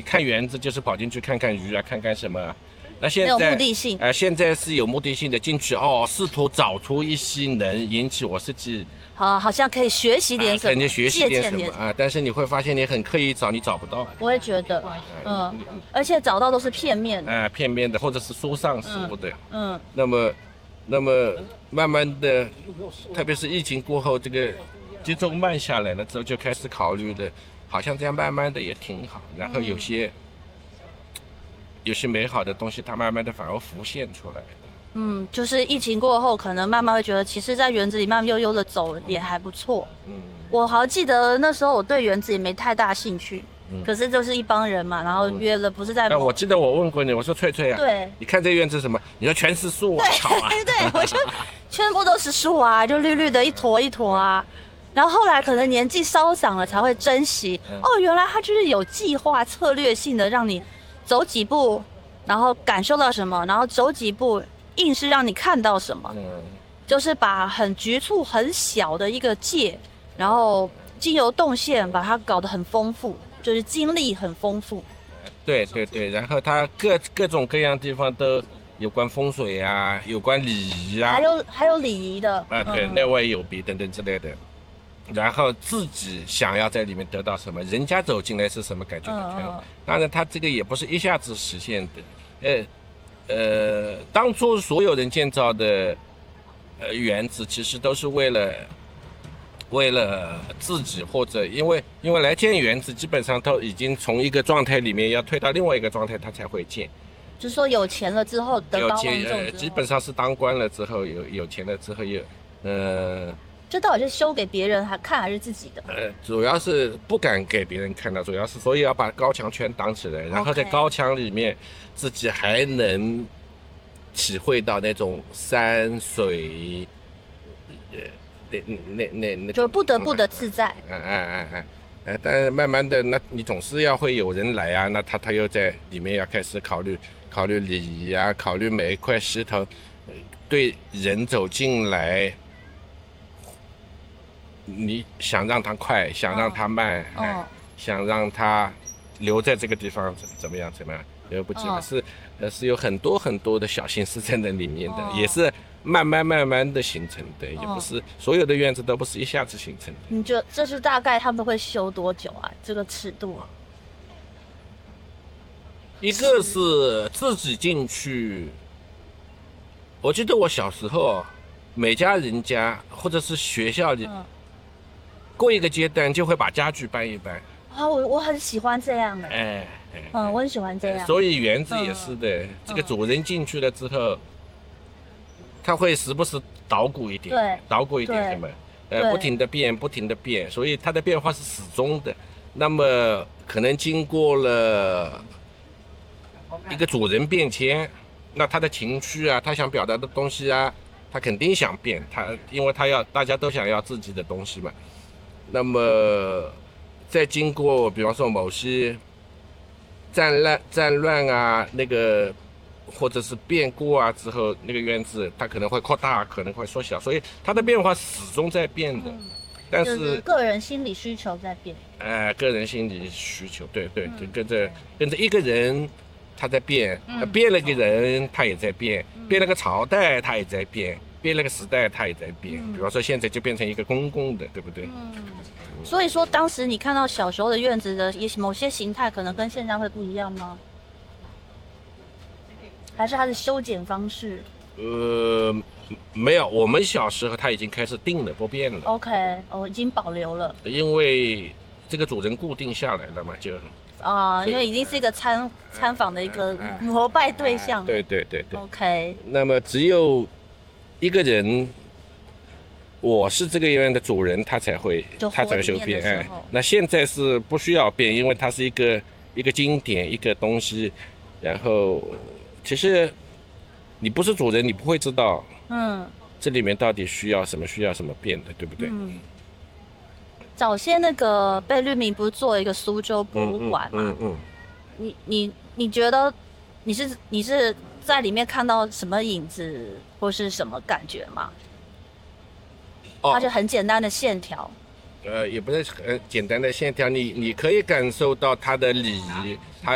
看园子就是跑进去看看鱼啊，看看什么啊。那现没有在目的性。 现在是有目的性的进去试图找出一些能引起我自己好像可以学习点什么， 肯定学习点什借鉴么啊，但是你会发现你很刻意找，你找不到。 我也觉得，而且找到都是片面的， 片面的或者是书上说的，那么慢慢的，特别是疫情过后，这个节奏慢下来了之后，就开始考虑的，好像这样慢慢的也挺好。然后有些美好的东西，它慢慢的反而浮现出来。 就是疫情过后，可能慢慢会觉得，其实，在园子里慢慢悠悠的走也还不错。我好记得那时候我对园子也没太大兴趣，可是就是一帮人嘛，然后约了，不是在。 我记得我问过你，我说翠翠啊， 对， 你看这院子什么？你说全是树啊，草啊。 对，我就全部都是树啊，就绿绿的一坨一坨啊。然后后来可能年纪稍长了才会珍惜，原来它就是有计划、策略性的让你走几步，然后感受到什么，然后走几步。硬是让你看到什么，就是把很局促、很小的一个界，然后经由动线把它搞得很丰富，就是经历很丰富。 对，然后它各种各样地方都有关风水啊，有关礼仪啊， 还有礼仪的对，内外有别等等之类的。然后自己想要在里面得到什么，人家走进来是什么感觉的全有。当然，它这个也不是一下子实现的，当初所有人建造的园子，其实都是为了自己，或者因为来建园子，基本上都已经从一个状态里面要退到另外一个状态，他才会建。 就是说有钱了之后得高望重之后， 基本上是当官了之后，有钱了之后这到底是修给别人看还是自己的？ 主要是不敢给别人看到，主要是所以要把高墙全挡起来，然后在高墙里面自己还能体会到那种山水，那就是不得不的自在。 但是慢慢的，那你总是要会有人来啊，那他又在里面要开始考虑礼仪啊，考虑每一块石头对人走进来。你想让它快，想让它慢，想让它留在这个地方怎么样？留不起来，是有很多很多的小心思在那里面的，也是慢慢的形成的，也不是所有的院子都不是一下子形成的。 你觉得这是大概他们会修多久啊？这个尺度？ 一个是自己进去，我记得我小时候，每家人家或者是学校里。过一个阶段就会把家具搬一搬我很喜欢这样的，我很喜欢这样。 所以园子也是的，这个主人进去了之后，他会时不时捣鼓一点，什么，不停的变，所以它的变化是始终的。那么可能经过了一个主人变迁，那他的情绪啊，他想表达的东西啊，他肯定想变，因为大家都想要自己的东西嘛。那么，再经过比方说某些战乱啊，那个或者是变故啊之后，那个院子它可能会扩大，可能会缩小，所以它的变化始终在变的。但是个人心理需求在变。 个人心理需求，对，跟着一个人他在变，变了个人他也在变，变了个朝代他也在变。变了个时代，它也在变。比方说，现在就变成一个公共的，对不对？ 所以说，当时你看到小时候的院子的某些形态，可能跟现在会不一样吗？还是它的修剪方式？ 没有，我们小时候它已经开始定了，不变了。 OK， 已经保留了。 因为这个主人固定下来了嘛，就。 因为已经是一个参访的一个膜拜对象。 对。 OK。 那么只有一个人，我是这个院的主人，他才会修变。那现在是不需要变，因为它是一个经典，一个东西。然后，其实你不是主人，你不会知道，这里面到底需要什么变的，对不对？ 早先那个贝聿铭不是做了一个苏州博物馆吗？你觉得你是在里面看到什么影子或是什么感觉吗？它就很简单的线条。 也不是很简单的线条，你可以感受到它的礼仪，它